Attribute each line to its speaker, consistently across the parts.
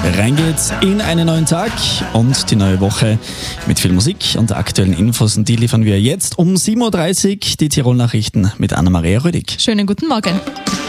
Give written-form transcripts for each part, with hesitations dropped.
Speaker 1: Rein geht's in einen neuen Tag und die neue Woche mit viel Musik und aktuellen Infos. Und die liefern wir jetzt um 7.30 Uhr, die Tirol-Nachrichten mit Anna-Maria Rödig.
Speaker 2: Schönen guten Morgen.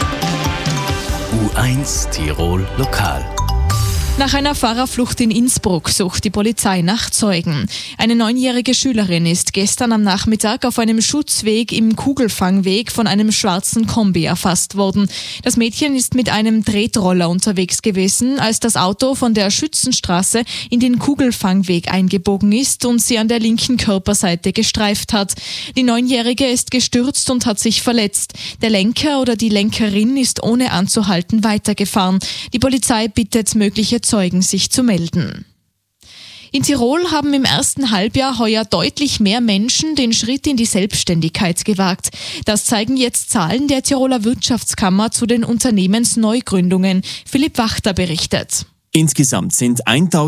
Speaker 3: U1 Tirol Lokal.
Speaker 2: Nach einer Fahrerflucht in Innsbruck sucht die Polizei nach Zeugen. Eine 9-jährige Schülerin ist gestern am Nachmittag auf einem Schutzweg im Kugelfangweg von einem schwarzen Kombi erfasst worden. Das Mädchen ist mit einem Tretroller unterwegs gewesen, als das Auto von der Schützenstraße in den Kugelfangweg eingebogen ist und sie an der linken Körperseite gestreift hat. Die 9-jährige ist gestürzt und hat sich verletzt. Der Lenker oder die Lenkerin ist ohne anzuhalten weitergefahren. Die Polizei bittet mögliche Zeugen, sich zu melden. In Tirol haben im ersten Halbjahr heuer deutlich mehr Menschen den Schritt in die Selbstständigkeit gewagt. Das zeigen jetzt Zahlen der Tiroler Wirtschaftskammer zu den Unternehmensneugründungen. Philipp Wachter berichtet.
Speaker 4: Insgesamt sind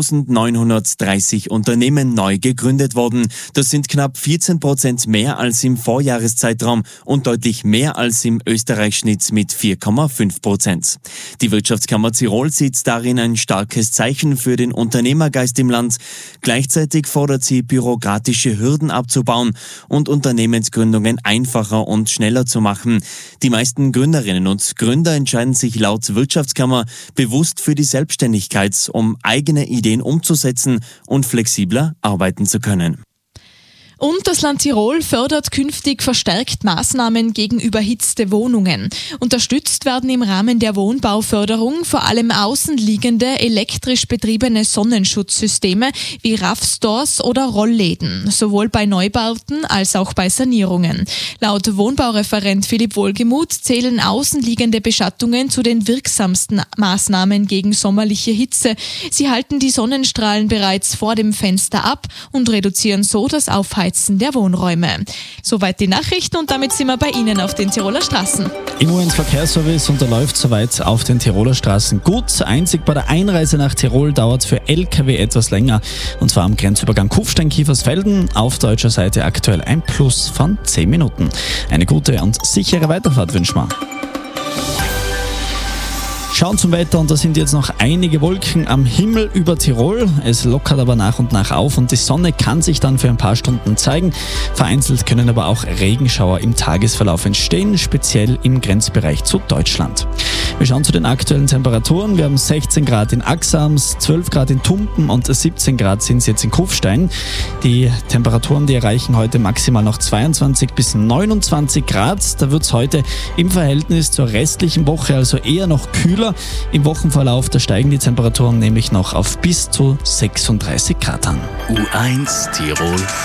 Speaker 4: 1930 Unternehmen neu gegründet worden. Das sind knapp 14% mehr als im Vorjahreszeitraum und deutlich mehr als im Österreich-Schnitt mit 4,5%. Die Wirtschaftskammer Tirol sieht darin ein starkes Zeichen für den Unternehmergeist im Land. Gleichzeitig fordert sie, bürokratische Hürden abzubauen und Unternehmensgründungen einfacher und schneller zu machen. Die meisten Gründerinnen und Gründer entscheiden sich laut Wirtschaftskammer bewusst für die Selbstständigkeit, um eigene Ideen umzusetzen und flexibler arbeiten zu können.
Speaker 2: Und das Land Tirol fördert künftig verstärkt Maßnahmen gegen überhitzte Wohnungen. Unterstützt werden im Rahmen der Wohnbauförderung vor allem außenliegende elektrisch betriebene Sonnenschutzsysteme wie RAF-Stores oder Rollläden, sowohl bei Neubauten als auch bei Sanierungen. Laut Wohnbaureferent Philipp Wohlgemuth zählen außenliegende Beschattungen zu den wirksamsten Maßnahmen gegen sommerliche Hitze. Sie halten die Sonnenstrahlen bereits vor dem Fenster ab und reduzieren so das Aufheizen der Wohnräume. Soweit die Nachrichten und damit sind wir bei Ihnen auf den Tiroler Straßen.
Speaker 1: Im U1 Verkehrsservice unterläuft soweit auf den Tiroler Straßen gut. Einzig bei der Einreise nach Tirol dauert es für LKW etwas länger. Und zwar am Grenzübergang Kufstein-Kiefersfelden. Auf deutscher Seite aktuell ein Plus von 10 Minuten. Eine gute und sichere Weiterfahrt wünschen wir. Schauen zum Wetter und da sind jetzt noch einige Wolken am Himmel über Tirol. Es lockert aber nach und nach auf und die Sonne kann sich dann für ein paar Stunden zeigen. Vereinzelt können aber auch Regenschauer im Tagesverlauf entstehen, speziell im Grenzbereich zu Deutschland. Wir schauen zu den aktuellen Temperaturen. Wir haben 16 Grad in Axams, 12 Grad in Tumpen und 17 Grad sind es jetzt in Kufstein. Die Temperaturen, die erreichen heute maximal noch 22 bis 29 Grad. Da wird es heute im Verhältnis zur restlichen Woche also eher noch kühler. Im Wochenverlauf, da steigen die Temperaturen nämlich noch auf bis zu 36 Grad an.
Speaker 3: U1 Tirol